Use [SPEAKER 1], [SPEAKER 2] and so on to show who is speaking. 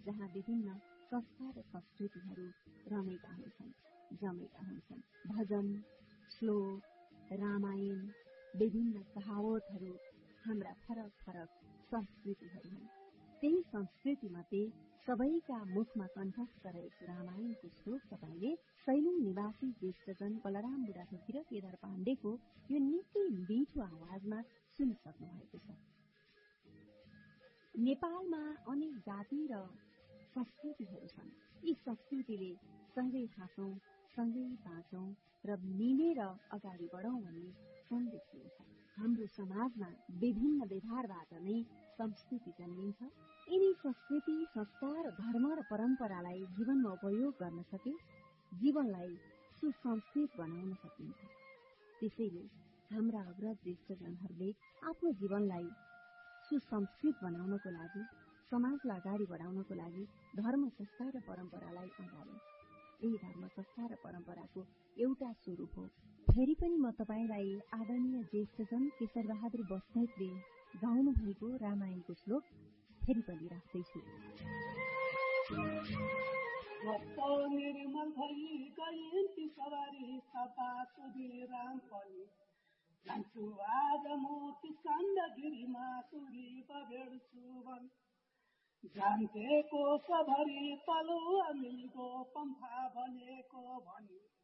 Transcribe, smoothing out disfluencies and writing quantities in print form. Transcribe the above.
[SPEAKER 1] जहाँ विभिन्न संस्कार र संस्कृतिहरू रमेका हुन्छन्, जमेका हुन्छन्। भजन, श्लोक, रामायण, विभिन्न कहावतहरू हाम्रा फरक फरक संस्कृतिहरू हुन्। त्यही संस्कृति मध्ये सबैका मुखमा कण्ठस्थ रहेको रामायणको श्लोक तपाईँले सैलुङ निवासी ज्येष्ठजन बलराम बुढाथोकी र केदार पाण्डेको यो निकै मिठो आवाजमा सुनिसक्नु भएको छ। नेपालमा अनेक जाति र संस्कृतिहरू छन्। यी संस्कृतिले सँगै हाँसौं, सँगै बाँचौं र मिलेर अगाडि बढौं भन्ने सन्देश दिन्छ। हाम्रो समाजमा विभिन्न व्यवहारबाट नै संस्कृति जन्मिन्छ। यिनी संस्कृति, संस्कार, धर्म र परम्परालाई जीवनमा उपयोग गर्न सके जीवनलाई सुसंस्कृत बनाउन सकिन्छ। त्यसैले हाम्रा अग्रज ज्येष्ठजनहरूले आफ्नो जीवनलाई सुसंस्कृत बनाउनको लागि, समाजलाई अगाडि बढाउनको लागि धर्म, संस्कार र परम्परालाई अँगाले। यही धर्म, संस्कार र परम्पराको एउटा स्वरूप हो। फेरि पनि म तपाईलाई आदरणीय ज्येष्ठजन केशर बहादुर बस्नेतले गाउनु भएको रामायणको श्लोक फेरि पनि राख्दैछु।
[SPEAKER 2] निर्मल भई गइन्ती सवारी सपातुदी राम पनि जान्छु आज मोती स्कन्दगिरीमा तुरी भेड्छु भन् जान्थेको सबरी तलुवा मिल्गो पम्फा भनेको भनी